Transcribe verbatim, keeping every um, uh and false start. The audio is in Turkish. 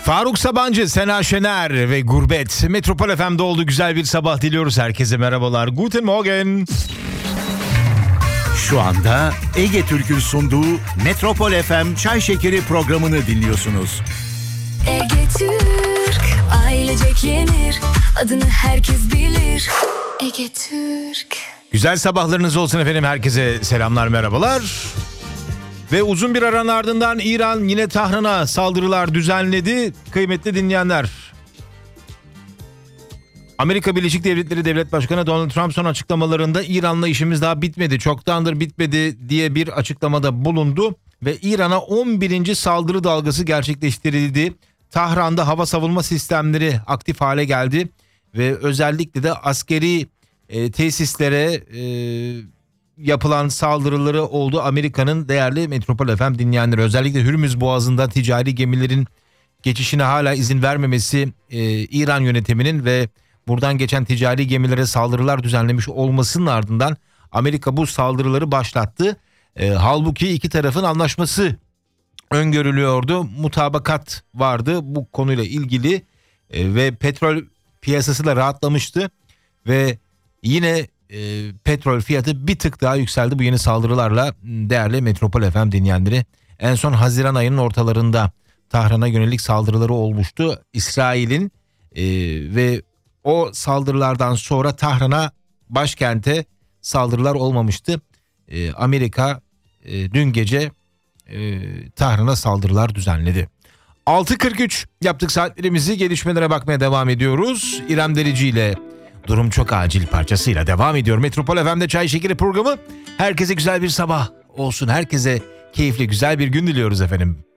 Faruk Sabancı, Sena Şener ve Gurbet. Metropol F M'de oldu. Güzel bir sabah diliyoruz. Herkese merhabalar. Guten Morgen. Şu anda Ege Türk'ün sunduğu Metropol F M Çay Şekeri programını dinliyorsunuz. Ege Türk, ailecek yenir, adını herkes bilir. Ege Türk. Güzel sabahlarınız olsun efendim. Herkese selamlar, merhabalar. Ve uzun bir aranın ardından İran yine Tahran'a saldırılar düzenledi. Kıymetli dinleyenler, Amerika Birleşik Devletleri Devlet Başkanı Donald Trump son açıklamalarında İran'la işimiz daha bitmedi, çoktandır bitmedi diye bir açıklamada bulundu. Ve İran'a on birinci saldırı dalgası gerçekleştirildi. Tahran'da hava savunma sistemleri aktif hale geldi. Ve özellikle de askeri e, tesislere e, yapılan saldırıları oldu. Amerika'nın değerli Metropol F M dinleyenleri, özellikle Hürmüz Boğazı'nda ticari gemilerin geçişine hala izin vermemesi, e, İran yönetiminin ve buradan geçen ticari gemilere saldırılar düzenlemiş olmasının ardından Amerika bu saldırıları başlattı. E, halbuki iki tarafın anlaşması öngörülüyordu. Mutabakat vardı bu konuyla ilgili e, ve petrol piyasası da rahatlamıştı ve yine e, petrol fiyatı bir tık daha yükseldi bu yeni saldırılarla değerli Metropol F M dinleyenleri. En son Haziran ayının ortalarında Tahran'a yönelik saldırıları olmuştu İsrail'in e, ve o saldırılardan sonra Tahran'a, başkente saldırılar olmamıştı. E, Amerika e, dün gece e, Tahran'a saldırılar düzenledi. altı kırk üç yaptık saatlerimizi, gelişmelere bakmaya devam ediyoruz. İrem Derici ile Durum Çok Acil parçasıyla devam ediyor. Metropol F M'de Çay Şekeri programı. Herkese güzel bir sabah olsun. Herkese keyifli güzel bir gün diliyoruz efendim.